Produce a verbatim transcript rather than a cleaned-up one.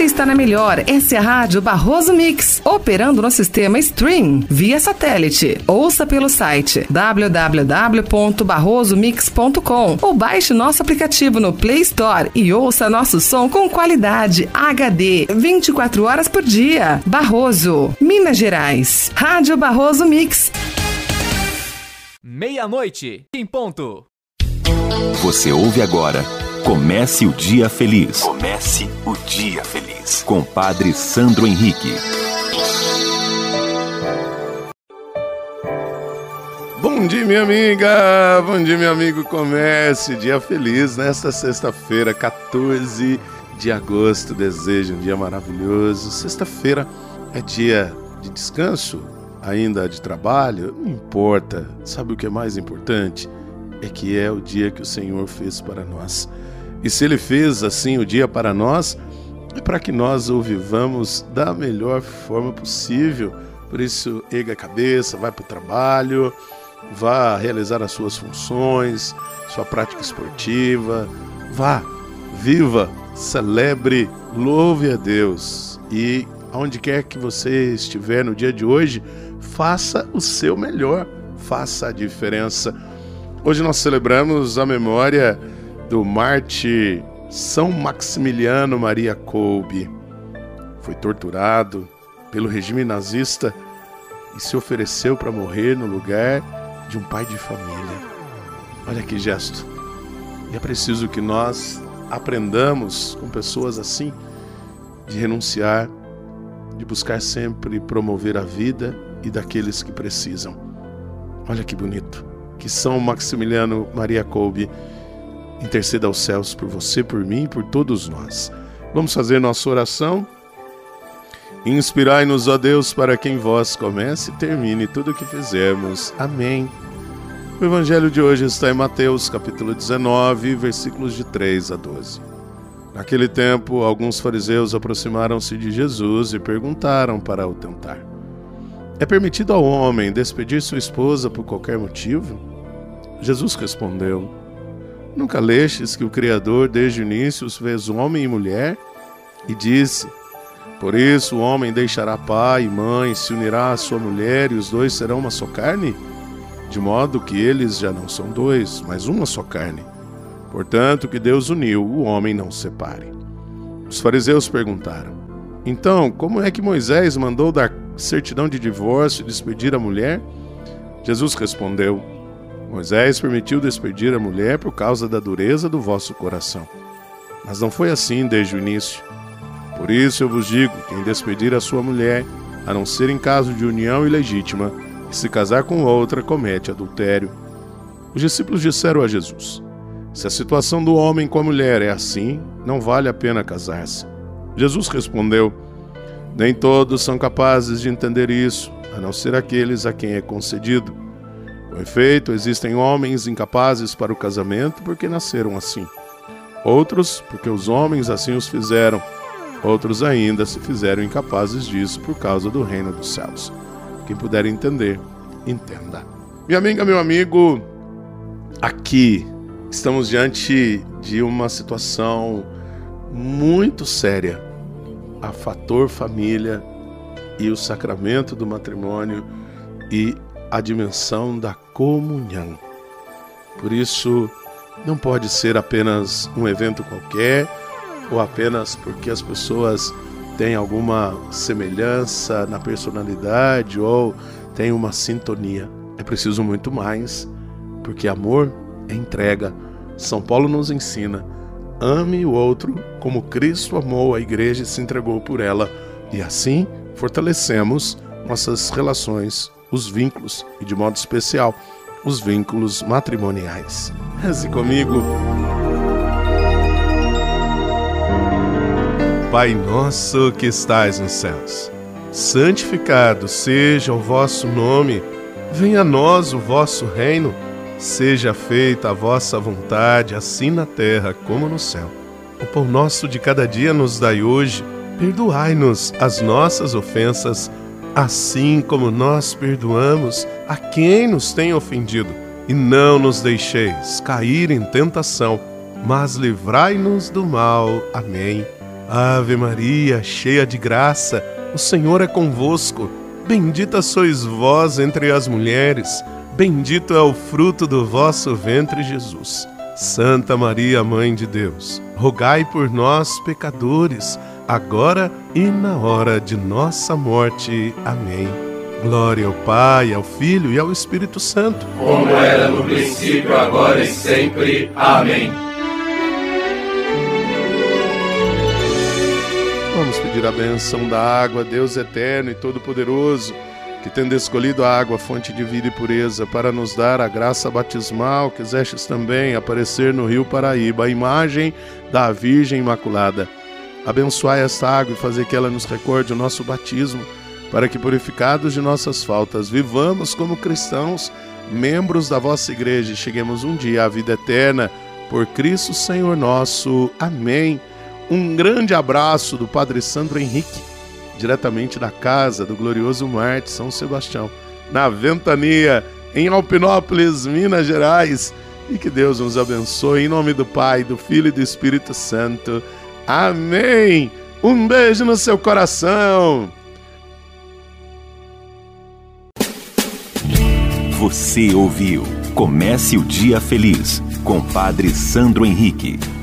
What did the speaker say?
Você está na melhor, essa é a Rádio Barroso Mix, operando no sistema Stream, via satélite. Ouça pelo site w w w ponto barroso mix ponto com ou baixe nosso aplicativo no Play Store e ouça nosso som com qualidade H D, vinte e quatro horas por dia. Barroso, Minas Gerais. Rádio Barroso Mix. Meia-noite, em ponto. Você ouve agora Comece o Dia Feliz. Comece o Dia Feliz. Com Padre Sandro Henrique. Bom dia, minha amiga. Bom dia, meu amigo. Comece Dia Feliz nesta sexta-feira, quatorze de agosto. Desejo um dia maravilhoso. Sexta-feira é dia de descanso, ainda de trabalho. Não importa. Sabe o que é mais importante? É que é o dia que o Senhor fez para nós. E se Ele fez assim o dia para nós, é para que nós o vivamos da melhor forma possível. Por isso, erga a cabeça, vai para o trabalho, vá realizar as suas funções, sua prática esportiva, vá, viva, celebre, louve a Deus. E aonde quer que você estiver no dia de hoje, faça o seu melhor, faça a diferença. Hoje nós celebramos a memória do mártir São Maximiliano Maria Kolbe. Foi torturado pelo regime nazista e se ofereceu para morrer no lugar de um pai de família. Olha que gesto. E é preciso que nós aprendamos com pessoas assim, de renunciar, de buscar sempre promover a vida e daqueles que precisam. Olha que bonito. Que São Maximiliano Maria Kolbe interceda aos céus por você, por mim e por todos nós. Vamos fazer nossa oração. Inspirai-nos, ó Deus, para que em vós comece e termine tudo o que fizermos. Amém. O evangelho de hoje está em Mateus, capítulo dezenove, versículos de três a doze. Naquele tempo, alguns fariseus aproximaram-se de Jesus e perguntaram para o tentar: é permitido ao homem despedir sua esposa por qualquer motivo? Jesus respondeu: nunca lestes que o Criador desde o início os fez homem e mulher? E disse: por isso o homem deixará pai e mãe, se unirá à sua mulher e os dois serão uma só carne? De modo que eles já não são dois, mas uma só carne. Portanto, o que Deus uniu, o homem não separe. Os fariseus perguntaram: então, como é que Moisés mandou dar certidão de divórcio e despedir a mulher? Jesus respondeu: Moisés permitiu despedir a mulher por causa da dureza do vosso coração. Mas não foi assim desde o início. Por isso eu vos digo, quem despedir a sua mulher, a não ser em caso de união ilegítima, e se casar com outra, comete adultério. Os discípulos disseram a Jesus: se a situação do homem com a mulher é assim, não vale a pena casar-se. Jesus respondeu: nem todos são capazes de entender isso, a não ser aqueles a quem é concedido. Com efeito, existem homens incapazes para o casamento porque nasceram assim. Outros, porque os homens assim os fizeram. Outros ainda se fizeram incapazes disso por causa do reino dos céus. Quem puder entender, entenda. Minha amiga, meu amigo, aqui estamos diante de uma situação muito séria. A fator família e o sacramento do matrimônio e a dimensão da comunhão. Por isso, não pode ser apenas um evento qualquer ou apenas porque as pessoas têm alguma semelhança na personalidade ou têm uma sintonia. É preciso muito mais, porque amor é entrega. São Paulo nos ensina: ame o outro como Cristo amou a igreja e se entregou por ela. E assim fortalecemos nossas relações, os vínculos e, de modo especial, os vínculos matrimoniais. Reze comigo. Pai nosso que estais nos céus, santificado seja o vosso nome. Venha a nós o vosso reino. Seja feita a vossa vontade, assim na terra como no céu. O pão nosso de cada dia nos dai hoje. Perdoai-nos as nossas ofensas, assim como nós perdoamos a quem nos tem ofendido. E não nos deixeis cair em tentação, mas livrai-nos do mal. Amém. Ave Maria, cheia de graça, o Senhor é convosco. Bendita sois vós entre as mulheres, bendito é o fruto do vosso ventre, Jesus. Santa Maria, Mãe de Deus, rogai por nós, pecadores, agora e na hora de nossa morte. Amém. Glória ao Pai, ao Filho e ao Espírito Santo, como era no princípio, agora e sempre. Amém. Vamos pedir a bênção da água, Deus eterno e todo-poderoso, que tendo escolhido a água, fonte de vida e pureza, para nos dar a graça batismal, quisestes também aparecer no rio Paraíba, a imagem da Virgem Imaculada. Abençoai esta água e fazer que ela nos recorde o nosso batismo, para que, purificados de nossas faltas, vivamos como cristãos, membros da vossa igreja, e cheguemos um dia à vida eterna, por Cristo Senhor nosso. Amém. Um grande abraço do Padre Sandro Henrique, diretamente da casa do glorioso Marte São Sebastião, na Ventania, em Alpinópolis, Minas Gerais. E que Deus nos abençoe, em nome do Pai, do Filho e do Espírito Santo. Amém! Um beijo no seu coração! Você ouviu Comece o Dia Feliz, com Padre Sandro Henrique.